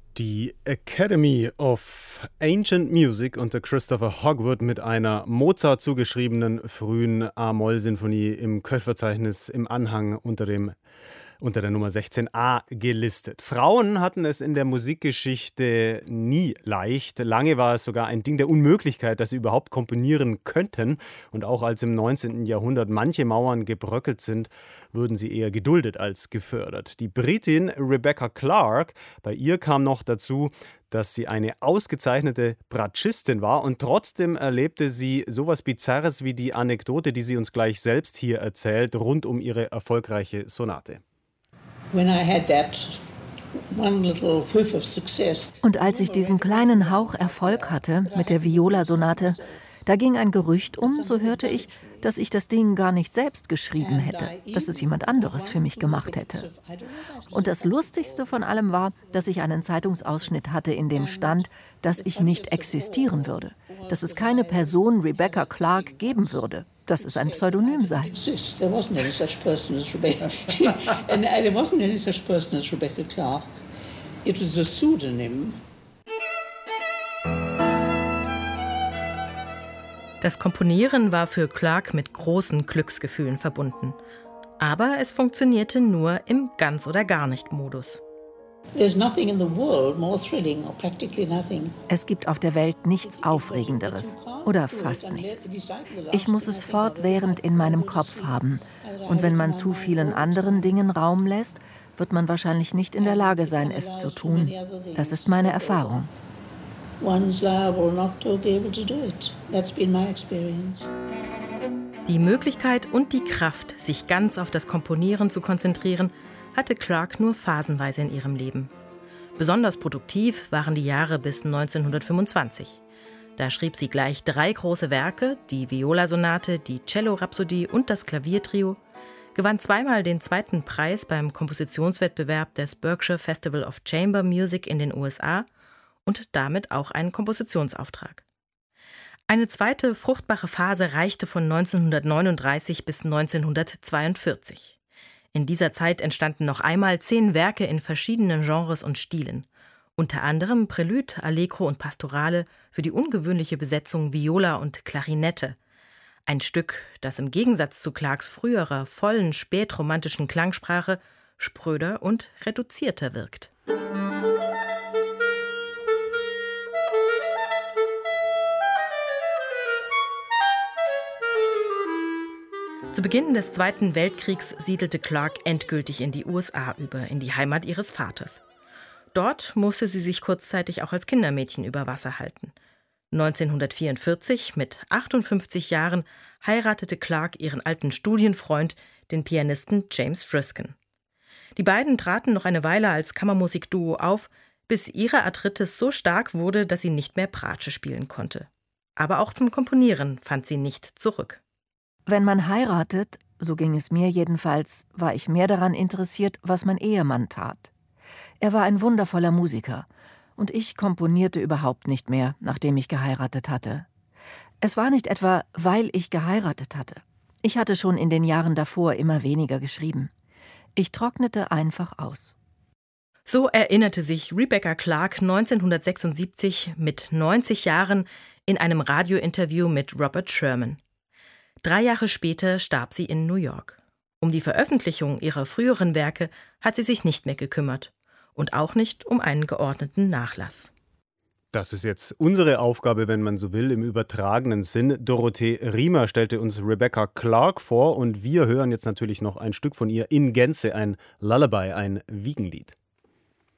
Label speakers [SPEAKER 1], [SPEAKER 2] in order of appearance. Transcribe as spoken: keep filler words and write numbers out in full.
[SPEAKER 1] Die Academy of Ancient Music unter Christopher Hogwood mit einer Mozart zugeschriebenen frühen A-Moll-Sinfonie im Köchverzeichnis im Anhang unter dem unter der Nummer sechzehn a gelistet. Frauen hatten es in der Musikgeschichte nie leicht. Lange war es sogar ein Ding der Unmöglichkeit, dass sie überhaupt komponieren könnten. Und auch als im neunzehnten Jahrhundert manche Mauern gebröckelt sind, wurden sie eher geduldet als gefördert. Die Britin Rebecca Clark, bei ihr kam noch dazu, dass sie eine ausgezeichnete Bratschistin war, und trotzdem erlebte sie sowas Bizarres wie die Anekdote, die sie uns gleich selbst hier erzählt, rund um ihre erfolgreiche Sonate.
[SPEAKER 2] Und als ich diesen kleinen Hauch Erfolg hatte mit der Viola-Sonate, da ging ein Gerücht um, so hörte ich, dass ich das Ding gar nicht selbst geschrieben hätte, dass es jemand anderes für mich gemacht hätte. Und das Lustigste von allem war, dass ich einen Zeitungsausschnitt hatte, in dem stand, dass ich nicht existieren würde, dass es keine Person Rebecca Clark geben würde, dass es ein Pseudonym sei.
[SPEAKER 3] There wasn't any such person as Rebecca. And there wasn't any such person as Rebecca Clark. It was a pseudonym.
[SPEAKER 4] Das Komponieren war für Clark mit großen Glücksgefühlen verbunden. Aber es funktionierte nur im Ganz- oder Gar-nicht-Modus.
[SPEAKER 2] Es gibt auf der Welt nichts Aufregenderes oder fast nichts. Ich muss es fortwährend in meinem Kopf haben. Und wenn man zu vielen anderen Dingen Raum lässt, wird man wahrscheinlich nicht in der Lage sein, es zu tun. Das ist meine Erfahrung.
[SPEAKER 4] Die Möglichkeit und die Kraft, sich ganz auf das Komponieren zu konzentrieren, hatte Clark nur phasenweise in ihrem Leben. Besonders produktiv waren die Jahre bis neunzehnhundertfünfundzwanzig. Da schrieb sie gleich drei große Werke, die Viola-Sonate, die Cello-Rhapsodie und das Klaviertrio, gewann zweimal den zweiten Preis beim Kompositionswettbewerb des Berkshire Festival of Chamber Music in den U S A und damit auch einen Kompositionsauftrag. Eine zweite fruchtbare Phase reichte von neunzehnhundertneununddreißig bis neunzehnhundertzweiundvierzig. In dieser Zeit entstanden noch einmal zehn Werke in verschiedenen Genres und Stilen. Unter anderem Prälude, Allegro und Pastorale für die ungewöhnliche Besetzung Viola und Klarinette. Ein Stück, das im Gegensatz zu Clarks früherer, vollen, spätromantischen Klangsprache spröder und reduzierter wirkt. Zu Beginn des Zweiten Weltkriegs siedelte Clark endgültig in die U S A über, in die Heimat ihres Vaters. Dort musste sie sich kurzzeitig auch als Kindermädchen über Wasser halten. neunzehnhundertvierundvierzig, mit achtundfünfzig Jahren, heiratete Clark ihren alten Studienfreund, den Pianisten James Frisken. Die beiden traten noch eine Weile als Kammermusikduo auf, bis ihre Arthritis so stark wurde, dass sie nicht mehr Bratsche spielen konnte. Aber auch zum Komponieren fand sie nicht zurück.
[SPEAKER 2] Wenn man heiratet, so ging es mir jedenfalls, war ich mehr daran interessiert, was mein Ehemann tat. Er war ein wundervoller Musiker und ich komponierte überhaupt nicht mehr, nachdem ich geheiratet hatte. Es war nicht etwa, weil ich geheiratet hatte. Ich hatte schon in den Jahren davor immer weniger geschrieben. Ich trocknete einfach aus.
[SPEAKER 4] So erinnerte sich Rebecca Clark neunzehnhundertsechsundsiebzig mit neunzig Jahren in einem Radiointerview mit Robert Sherman. Drei Jahre später starb sie in New York. Um die Veröffentlichung ihrer früheren Werke hat sie sich nicht mehr gekümmert. Und auch nicht um einen geordneten Nachlass.
[SPEAKER 1] Das ist jetzt unsere Aufgabe, wenn man so will, im übertragenen Sinn. Dorothee Riemer stellte uns Rebecca Clark vor und wir hören jetzt natürlich noch ein Stück von ihr in Gänze, ein Lullaby, ein Wiegenlied.